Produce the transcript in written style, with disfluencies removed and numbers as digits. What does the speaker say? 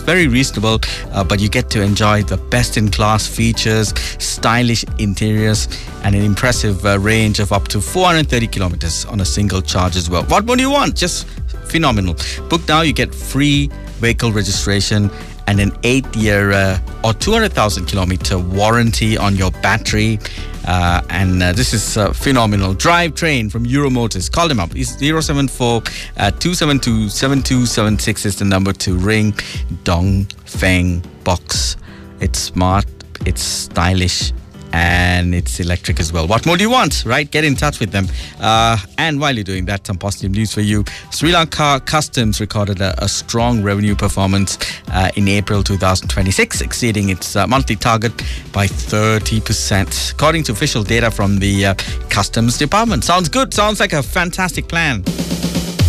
very reasonable, but you get to enjoy the best-in-class features, stylish interiors, and an impressive range of up to 430 kilometers on a single charge as well. What more do you want? Just phenomenal. Book now, you get free vehicle registration and an 8-year or 200,000 kilometer warranty on your battery. And this is phenomenal. Drivetrain from Euro Motors. Call them up. It's 074 272 7276 is the number to ring. Dongfeng Box. It's smart, it's stylish, and it's electric as well. What more do you want, right? Get in touch with them. And while you're doing that, some positive news for you. Sri Lanka Customs recorded a strong revenue performance in April 2026, exceeding its monthly target by 30%, according to official data from the Customs Department. Sounds good. Sounds like a fantastic plan.